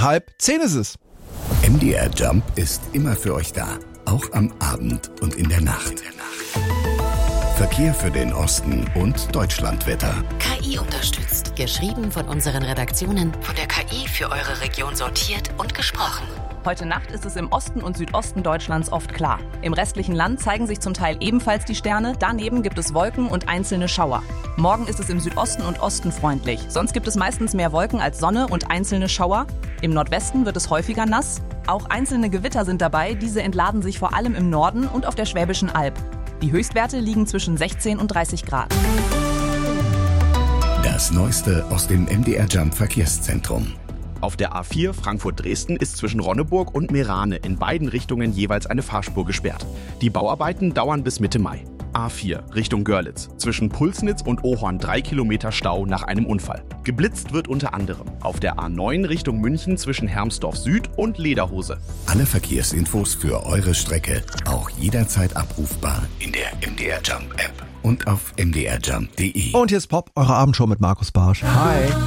9:30 ist es. MDR Jump ist immer für euch da, auch am Abend und in der Nacht. Verkehr für den Osten und Deutschlandwetter. KI unterstützt. Geschrieben von unseren Redaktionen, von der KI für eure Region sortiert und gesprochen. Heute Nacht ist es im Osten und Südosten Deutschlands oft klar. Im restlichen Land zeigen sich zum Teil ebenfalls die Sterne. Daneben gibt es Wolken und einzelne Schauer. Morgen ist es im Südosten und Osten freundlich. Sonst gibt es meistens mehr Wolken als Sonne und einzelne Schauer. Im Nordwesten wird es häufiger nass. Auch einzelne Gewitter sind dabei. Diese entladen sich vor allem im Norden und auf der Schwäbischen Alb. Die Höchstwerte liegen zwischen 16 und 30 Grad. Das Neueste aus dem MDR Jump Verkehrszentrum. Auf der A4 Frankfurt-Dresden ist zwischen Ronneburg und Meerane in beiden Richtungen jeweils eine Fahrspur gesperrt. Die Bauarbeiten dauern bis Mitte Mai. A4 Richtung Görlitz. Zwischen Pulsnitz und Ohorn 3 Kilometer Stau nach einem Unfall. Geblitzt wird unter anderem auf der A9 Richtung München zwischen Hermsdorf Süd und Lederhose. Alle Verkehrsinfos für eure Strecke auch jederzeit abrufbar in der MDR Jump App und auf mdrjump.de. Und hier ist Pop, eure Abendshow mit Markus Barsch. Hi.